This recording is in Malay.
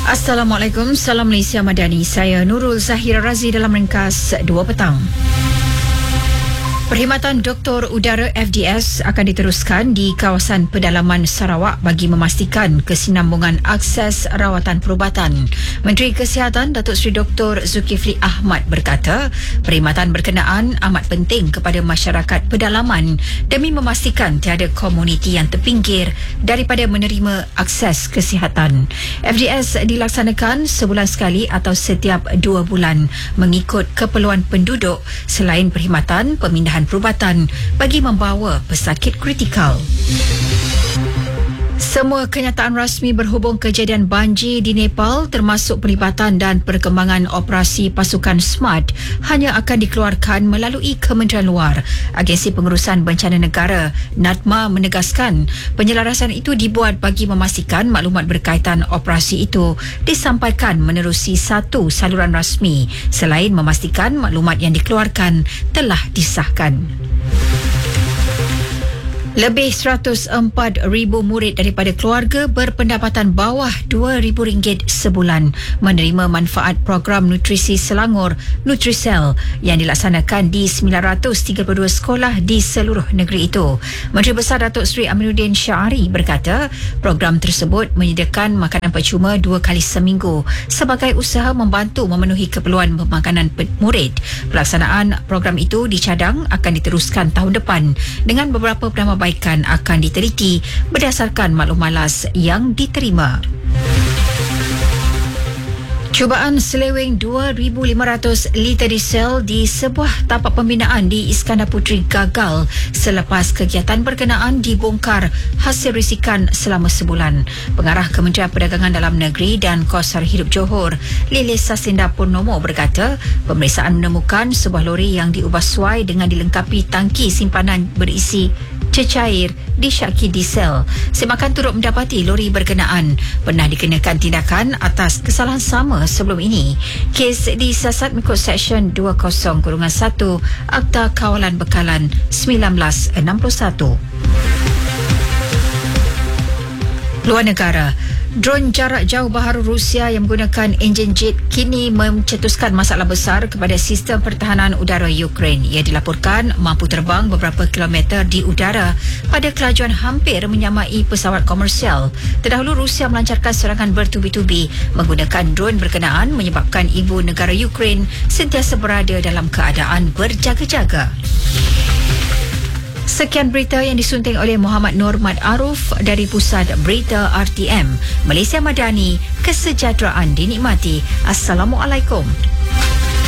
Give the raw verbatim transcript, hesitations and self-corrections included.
Assalamualaikum, Salam Malaysia Madani. Saya Nurul Zahira Razi dalam ringkas dua petang. Perkhidmatan Doktor Udara F D S akan diteruskan di kawasan pedalaman Sarawak bagi memastikan kesinambungan akses rawatan perubatan. Menteri Kesihatan Datuk Seri Doktor Zulkifli Ahmad berkata, perkhidmatan berkenaan amat penting kepada masyarakat pedalaman demi memastikan tiada komuniti yang terpinggir daripada menerima akses kesihatan. F D S dilaksanakan sebulan sekali atau setiap dua bulan mengikut keperluan penduduk selain perkhidmatan pemindahan perubatan bagi membawa pesakit kritikal. Semua kenyataan rasmi berhubung kejadian banjir di Nepal termasuk pelibatan dan perkembangan operasi pasukan SMART hanya akan dikeluarkan melalui Kementerian Luar. Agensi Pengurusan Bencana Negara NADMA menegaskan penyelarasan itu dibuat bagi memastikan maklumat berkaitan operasi itu disampaikan menerusi satu saluran rasmi selain memastikan maklumat yang dikeluarkan telah disahkan. Lebih seratus empat ribu murid daripada keluarga berpendapatan bawah dua ribu ringgit sebulan menerima manfaat program nutrisi Selangor Nutrisel yang dilaksanakan di sembilan ratus tiga puluh dua sekolah di seluruh negeri itu. Menteri Besar Datuk Seri Aminuddin Syahari berkata, program tersebut menyediakan makanan percuma dua kali seminggu sebagai usaha membantu memenuhi keperluan pemakanan murid. Pelaksanaan program itu dicadang akan diteruskan tahun depan dengan beberapa penambahbaikan akan diteliti berdasarkan maklum malas yang diterima. Cubaan seleweng dua ribu lima ratus liter diesel di sebuah tapak pembinaan di Iskandar Puteri gagal selepas kegiatan berkenaan dibongkar hasil risikan selama sebulan. Pengarah Kementerian Perdagangan Dalam Negeri dan Kos Sara Hidup Johor, Lilis Sasinda Purnomo berkata, pemeriksaan menemukan sebuah lori yang diubah suai dengan dilengkapi tangki simpanan berisi cecair disyaki diesel. Semakan turut mendapati lori berkenaan pernah dikenakan tindakan atas kesalahan sama sebelum ini. Kes disiasat mengikut Seksyen dua puluh satu Akta Kawalan Bekalan seribu sembilan ratus enam puluh satu. Luar negara, drone jarak jauh baharu Rusia yang menggunakan enjin jet kini mencetuskan masalah besar kepada sistem pertahanan udara Ukraine. Ia dilaporkan mampu terbang beberapa kilometer di udara pada kelajuan hampir menyamai pesawat komersial. Terdahulu Rusia melancarkan serangan bertubi-tubi menggunakan drone berkenaan menyebabkan ibu negara Ukraine sentiasa berada dalam keadaan berjaga-jaga. Sekian berita yang disunting oleh Muhammad Nur Mat Aruf dari Pusat Berita R T M. Malaysia Madani, kesejahteraan dinikmati. Assalamualaikum.